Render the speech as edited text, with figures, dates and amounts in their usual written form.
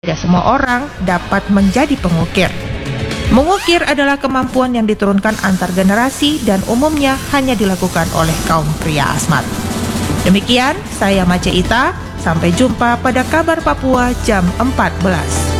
Tidak semua orang dapat menjadi pengukir. Mengukir adalah kemampuan yang diturunkan antar generasi dan umumnya hanya dilakukan oleh kaum pria Asmat. Demikian, saya Mace Ita. Sampai jumpa pada Kabar Papua jam 14.